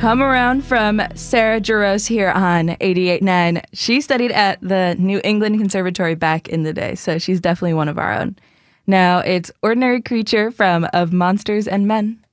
Come Around from Sarah Jaros here on 88.9. She studied at the New England Conservatory back in the day, so she's definitely one of our own. Now it's Ordinary Creature from Of Monsters and Men.